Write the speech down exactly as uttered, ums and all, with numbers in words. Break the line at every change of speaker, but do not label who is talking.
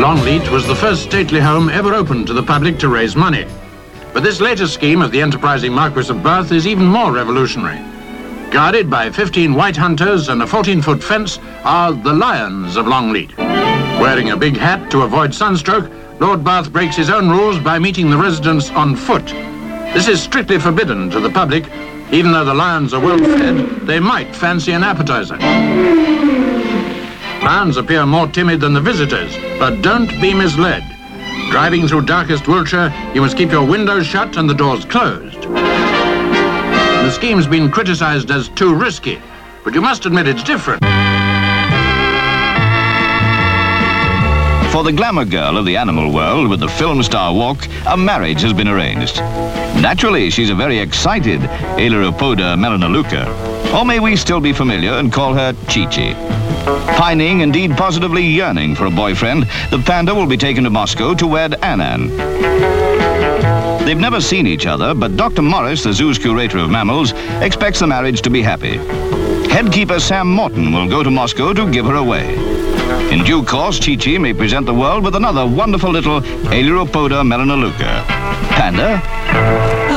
Longleat was the first stately home ever opened to the public to raise money. But this latest scheme of the enterprising Marquis of Bath is even more revolutionary. Guarded by fifteen white hunters and a fourteen-foot fence are the Lions of Longleat. Wearing a big hat to avoid sunstroke, Lord Bath breaks his own rules by meeting the residents on foot. This is strictly forbidden to the public. Even though the lions are well fed, they might fancy an appetizer. Lions appear more timid than the visitors, but don't be misled. Driving through darkest Wiltshire, you must keep your windows shut and the doors closed. The scheme's been criticised as too risky, but you must admit it's different.
For the glamour girl of the animal world with the film star walk, a marriage has been arranged. Naturally, she's a very excited Ailuropoda melanoleuca. Or may we still be familiar and call her Chi-Chi. Pining, indeed positively yearning for a boyfriend, the panda will be taken to Moscow to wed Annan. They've never seen each other, but Doctor Morris, the zoo's curator of mammals, expects the marriage to be happy. Headkeeper Sam Morton will go to Moscow to give her away. In due course, Chi-Chi may present the world with another wonderful little Ailuropoda melanoleuca. Panda?